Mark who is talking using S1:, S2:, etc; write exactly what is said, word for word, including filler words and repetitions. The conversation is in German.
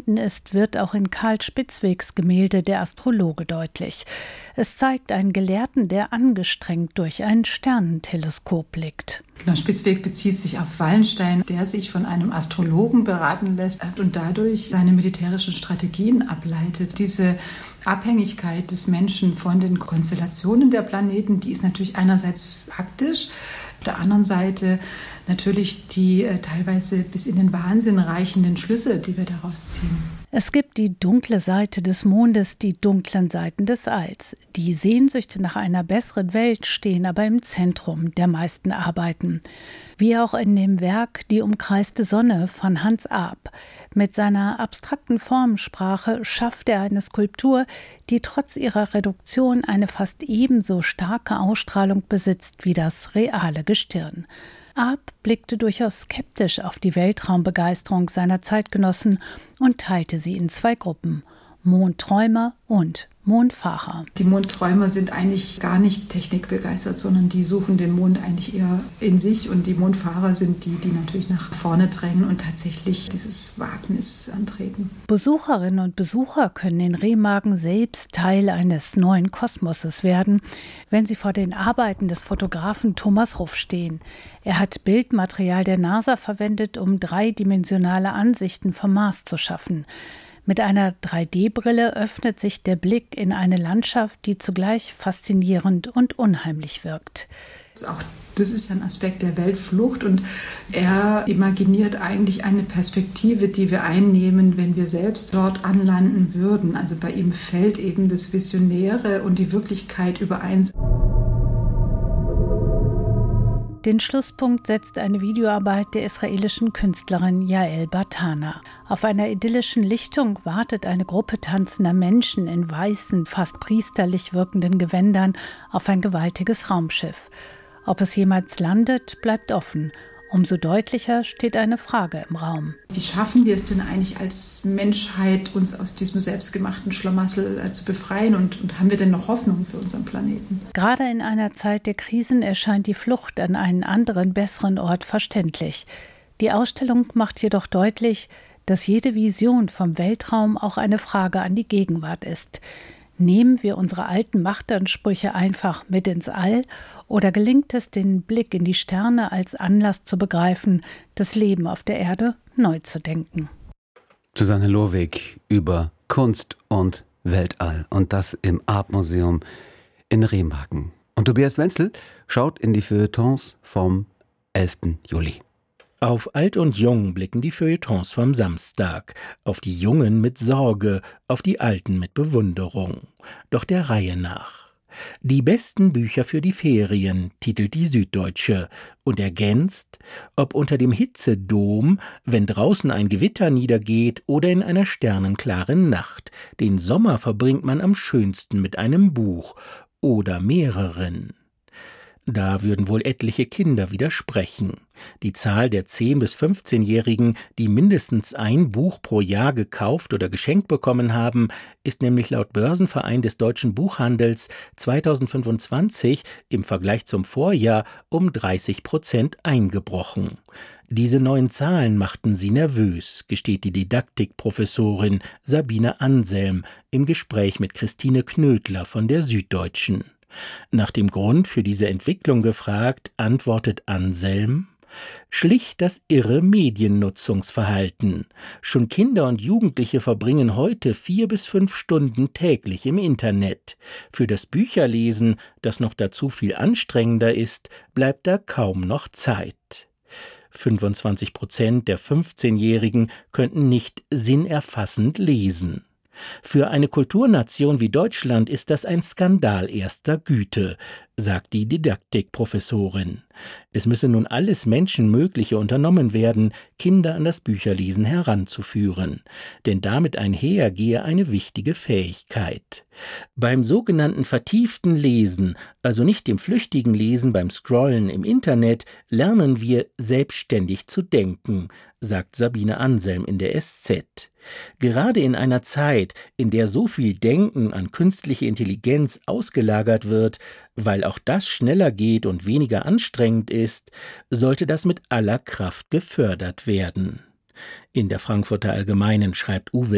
S1: Planeten ist, wird auch in Karl Spitzwegs Gemälde Der Astrologe deutlich. Es zeigt einen Gelehrten, der angestrengt durch ein Sternenteleskop blickt.
S2: Genau, Spitzweg bezieht sich auf Wallenstein, der sich von einem Astrologen beraten lässt und dadurch seine militärischen Strategien ableitet. Diese Abhängigkeit des Menschen von den Konstellationen der Planeten, die ist natürlich einerseits praktisch, auf der anderen Seite natürlich die äh, teilweise bis in den Wahnsinn reichenden Schlüsse, die wir daraus ziehen.
S1: Es gibt die dunkle Seite des Mondes, die dunklen Seiten des Alls. Die Sehnsüchte nach einer besseren Welt stehen aber im Zentrum der meisten Arbeiten. Wie auch in dem Werk Die umkreiste Sonne von Hans Arp. Mit seiner abstrakten Formensprache schafft er eine Skulptur, die trotz ihrer Reduktion eine fast ebenso starke Ausstrahlung besitzt wie das reale Gestirn. Arp blickte durchaus skeptisch auf die Weltraumbegeisterung seiner Zeitgenossen und teilte sie in zwei Gruppen: Mondträumer und Mondfahrer.
S2: Die Mondträumer sind eigentlich gar nicht technikbegeistert, sondern die suchen den Mond eigentlich eher in sich, und die Mondfahrer sind die, die natürlich nach vorne drängen und tatsächlich dieses Wagnis antreten.
S1: Besucherinnen und Besucher können in Remagen selbst Teil eines neuen Kosmoses werden, wenn sie vor den Arbeiten des Fotografen Thomas Ruff stehen. Er hat Bildmaterial der NASA verwendet, um dreidimensionale Ansichten vom Mars zu schaffen. Mit einer drei D Brille öffnet sich der Blick in eine Landschaft, die zugleich faszinierend und unheimlich wirkt.
S2: Auch das ist ja ein Aspekt der Weltflucht, und er imaginiert eigentlich eine Perspektive, die wir einnehmen, wenn wir selbst dort anlanden würden. Also bei ihm fällt eben das Visionäre und die Wirklichkeit überein.
S1: Den Schlusspunkt setzt eine Videoarbeit der israelischen Künstlerin Yael Bartana. Auf einer idyllischen Lichtung wartet eine Gruppe tanzender Menschen in weißen, fast priesterlich wirkenden Gewändern auf ein gewaltiges Raumschiff. Ob es jemals landet, bleibt offen. Umso deutlicher steht eine Frage im Raum.
S2: Wie schaffen wir es denn eigentlich als Menschheit, uns aus diesem selbstgemachten Schlamassel äh, zu befreien? Und, und haben wir denn noch Hoffnung für unseren Planeten?
S1: Gerade in einer Zeit der Krisen erscheint die Flucht an einen anderen, besseren Ort verständlich. Die Ausstellung macht jedoch deutlich, dass jede Vision vom Weltraum auch eine Frage an die Gegenwart ist. Nehmen wir unsere alten Machtansprüche einfach mit ins All, oder gelingt es, den Blick in die Sterne als Anlass zu begreifen, das Leben auf der Erde neu zu denken?
S3: Susanne Lohwig über Kunst und Weltall, und das im Arp-Museum in Remagen. Und Tobias Wenzel schaut in die Feuilletons vom elften Juli.
S4: Auf Alt und Jung blicken die Feuilletons vom Samstag, auf die Jungen mit Sorge, auf die Alten mit Bewunderung. Doch der Reihe nach. Die besten Bücher für die Ferien, titelt die Süddeutsche und ergänzt: ob unter dem Hitzedom, wenn draußen ein Gewitter niedergeht, oder in einer sternenklaren Nacht. Den Sommer verbringt man am schönsten mit einem Buch oder mehreren. Da würden wohl etliche Kinder widersprechen. Die Zahl der zehn- bis fünfzehnjährigen, die mindestens ein Buch pro Jahr gekauft oder geschenkt bekommen haben, ist nämlich laut Börsenverein des deutschen Buchhandels zweitausendfünfundzwanzig im Vergleich zum Vorjahr um dreißig Prozent eingebrochen. Diese neuen Zahlen machten sie nervös, gesteht die Didaktikprofessorin Sabine Anselm im Gespräch mit Christine Knödler von der Süddeutschen. Nach dem Grund für diese Entwicklung gefragt, antwortet Anselm: schlicht das irre Mediennutzungsverhalten. Schon Kinder und Jugendliche verbringen heute vier bis fünf Stunden täglich im Internet. Für das Bücherlesen, das noch dazu viel anstrengender ist, bleibt da kaum noch Zeit. fünfundzwanzig Prozent der fünfzehnjährigen könnten nicht sinnerfassend lesen. Für eine Kulturnation wie Deutschland ist das ein Skandal erster Güte, sagt die Didaktikprofessorin. Es müsse nun alles Menschenmögliche unternommen werden, Kinder an das Bücherlesen heranzuführen. Denn damit einher gehe eine wichtige Fähigkeit. Beim sogenannten vertieften Lesen, also nicht dem flüchtigen Lesen beim Scrollen im Internet, lernen wir selbstständig zu denken, sagt Sabine Anselm in der S Z. Gerade in einer Zeit, in der so viel Denken an künstliche Intelligenz ausgelagert wird, weil auch das schneller geht und weniger anstrengend ist, sollte das mit aller Kraft gefördert werden. In der Frankfurter Allgemeinen schreibt Uwe